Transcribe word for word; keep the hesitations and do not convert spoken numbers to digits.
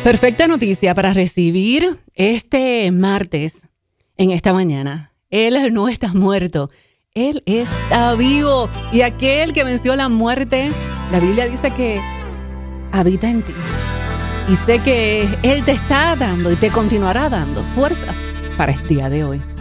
Perfecta noticia para recibir este martes en esta mañana. Él no está muerto, Él está vivo. Y aquel que venció la muerte, la Biblia dice que habita en ti. Y sé que Él te está dando y te continuará dando fuerzas para este día de hoy.